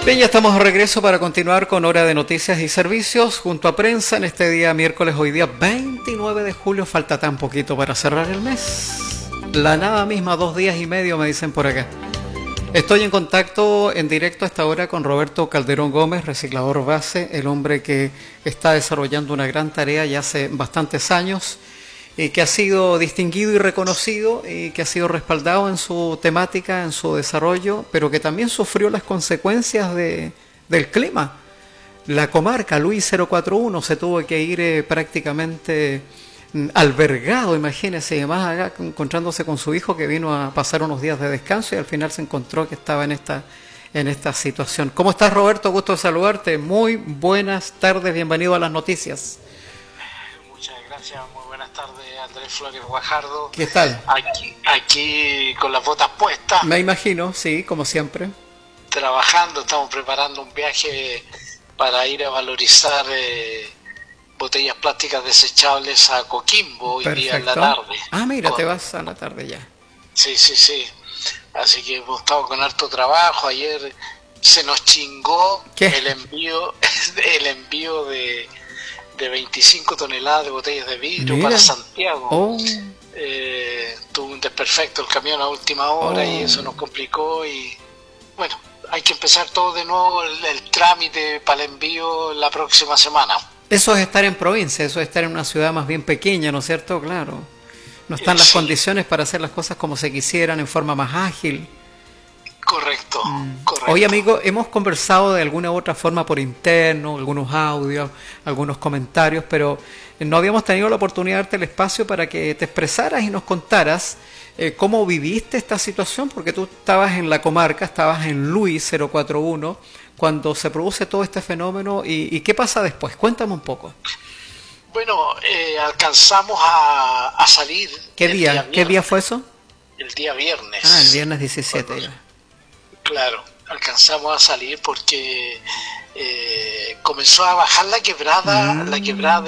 Bien, ya estamos de regreso para continuar con Hora de Noticias y Servicios junto a prensa en este día miércoles, hoy día 29 de julio, falta tan poquito para cerrar el mes. La nada misma, 2 días y medio me dicen por acá. Estoy en contacto en directo a esta hora con Roberto Calderón Gómez, reciclador base, el hombre que está desarrollando una gran tarea ya hace bastantes años y que ha sido distinguido y reconocido y que ha sido respaldado en su temática, en su desarrollo, pero que también sufrió las consecuencias del clima. La comarca Luis 041 se tuvo que ir prácticamente albergado, imagínese, además acá encontrándose con su hijo que vino a pasar unos días de descanso y al final se encontró que estaba en esta situación. ¿Cómo estás, Roberto? Gusto de saludarte. Muy buenas tardes, bienvenido a las noticias. Muchas gracias, muy buenas tardes, Andrés Flores Guajardo. ¿Qué tal? Aquí con las botas puestas. Me imagino, sí, como siempre. Trabajando, estamos preparando un viaje para ir a valorizar botellas plásticas desechables a Coquimbo hoy día en la tarde. Ah, mira, te vas a la tarde ya. Sí. Así que hemos estado con harto trabajo. Ayer se nos chingó el envío de 25 toneladas de botellas de vidrio para Santiago. Tuvo un desperfecto el camión a última hora y eso nos complicó y bueno, hay que empezar todo de nuevo el trámite para el envío la próxima semana. Eso es estar en provincia, eso es estar en una ciudad más bien pequeña, ¿no es cierto? Claro. No están las condiciones para hacer las cosas como se quisieran, en forma más ágil. Correcto. Hoy, amigo, hemos conversado de alguna u otra forma por interno, algunos audios, algunos comentarios, pero no habíamos tenido la oportunidad de darte el espacio para que te expresaras y nos contaras cómo viviste esta situación, porque tú estabas en la comarca, estabas en Luis 041, cuando se produce todo este fenómeno, y ¿qué pasa después? Cuéntame un poco. Bueno, alcanzamos a salir. ¿Qué día fue eso? El día viernes. Ah, el viernes 17 ya. Claro, alcanzamos a salir porque comenzó a bajar la quebrada